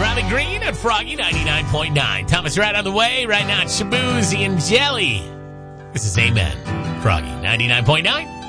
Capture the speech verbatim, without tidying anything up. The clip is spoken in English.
Riley Green at Froggy ninety-nine point nine. Thomas Rat on the way. Right now it's Shabuzi and Jelly. This is Amen. Froggy ninety-nine point nine.